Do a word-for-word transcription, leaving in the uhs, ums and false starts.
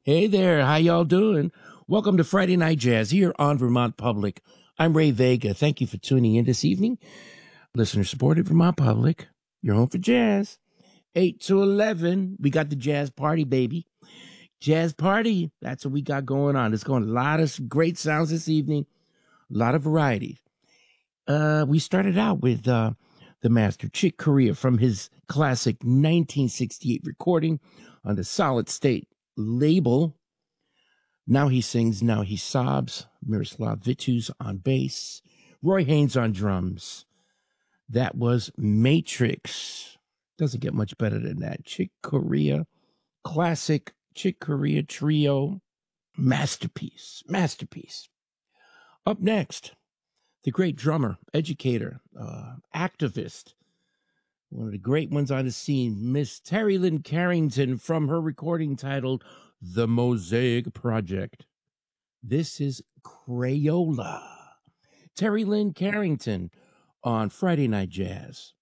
Hey there, how y'all doing? Welcome to Friday Night Jazz here on Vermont Public. I'm Ray Vega. Thank you for tuning in this evening. Listener supported Vermont Public. You're home for jazz. eight to eleven, we got the jazz party, baby. Jazz party, that's what we got going on. It's going a lot of great sounds this evening, a lot of variety. Uh, we started out with uh, the master Chick Corea from his classic nineteen sixty-eight recording on the Solid State label. Now He Sings, Now He Sobs. Miroslav Vitus on bass. Roy Haynes on drums. That was Matrix. Doesn't get much better than that. Chick Corea, classic Chick Corea trio. Masterpiece. Masterpiece. Up next, the great drummer, educator, uh, activist, one of the great ones on the scene, Miss Terry Lynn Carrington, from her recording titled The Mosaic Project. This is Crayola. Terry Lynn Carrington on Friday Night Jazz.